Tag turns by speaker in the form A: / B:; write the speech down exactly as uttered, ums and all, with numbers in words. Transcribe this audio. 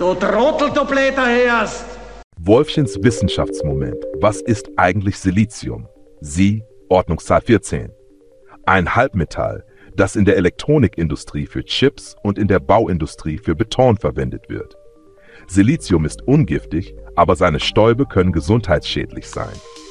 A: Du Trottel, du Blätter hörst!
B: Wolfchens Wissenschaftsmoment. Was ist eigentlich Silizium? Sie, Ordnungszahl vierzehn. Ein Halbmetall, das in der Elektronikindustrie für Chips und in der Bauindustrie für Beton verwendet wird. Silizium ist ungiftig, aber seine Stäube können gesundheitsschädlich sein.